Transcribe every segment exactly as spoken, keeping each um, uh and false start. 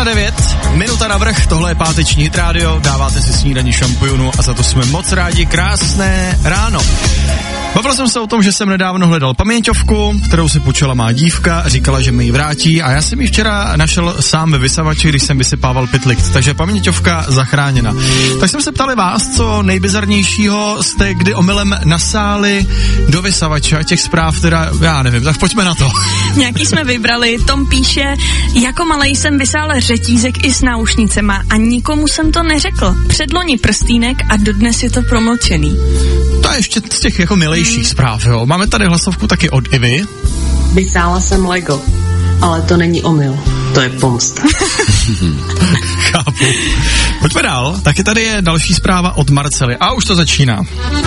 na devět, minuta navrch, tohle je páteční Hit Radio, dáváte si snídaní šampionů a za to jsme moc rádi, krásné ráno. Bavil jsem se o tom, že jsem nedávno hledal paměťovku, kterou si půjčila má dívka a říkala, že mi ji vrátí a já jsem ji včera našel sám ve vysavači, když jsem vysypával pytlik, takže paměťovka zachráněna. Tak jsem se ptali vás, co nejbizarnějšího jste kdy omylem nasáli do vysavače a těch zpráv, teda já nevím, tak pojďme na to. Nějaký jsme vybrali, Tom píše, jako malej jsem vysál řetízek i s náušnicema a nikomu jsem to neřekl. Předloni prstýnek a dodnes je to promlčený. To je ještě z těch jako milejších zpráv, jo. Máme tady hlasovku taky od Ivy. Vysála jsem Lego, ale to není omyl, to je pomsta. Chápu. Pojďme dál, taky tady je další zpráva od Marcely a už to začíná.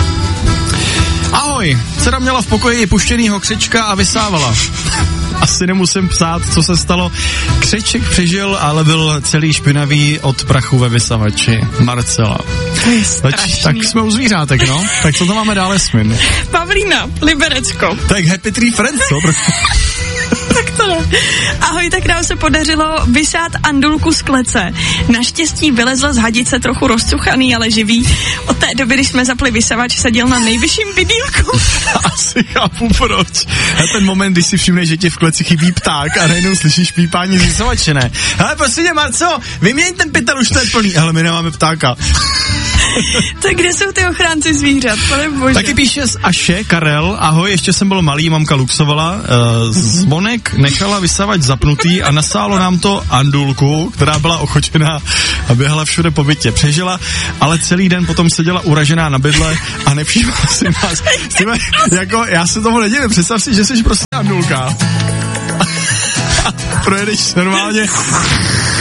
Ahoj, dcera měla v pokoji puštěnýho křečka a vysávala. Asi nemusím psát, co se stalo. Křeček přežil, ale byl celý špinavý od prachu ve vysavači. Marcela. Zač, tak jsme u zvířátek, no. Tak co to máme dále, Smin? Pavlína, Liberecko. Tak Happy Tree Friends, co? Tak to ne. Ahoj, tak nám se podařilo vysát andulku z klece. Naštěstí vylezl z hadice trochu rozcuchaný, ale živý. Od té doby, když jsme zapli vysavač, seděl na nejvyšším bydýlku. Asi chápu proč. A ten moment, když si všimneš, že ti v kleci chybí pták a najednou slyšíš pípání z vysavače, ne? Hele, prosím tě, Marco, vyměň ten pytel, už to je plný. Hele, my nemáme ptáka. Tak kde jsou ty ochránci zvířat, pane bože? Taky píše z Aše, Karel, ahoj, ještě jsem byl malý, mamka luxovala, uh, zvonek nechala vysavač zapnutý a nasálo nám to andulku, která byla ochočená a běhala všude po bytě. Přežila, ale celý den potom seděla uražená na bydle a nevšímala si nás. Stíme, jako, já se tomu nedivím, představ si, že jsi prostě andulka. Projedeš normálně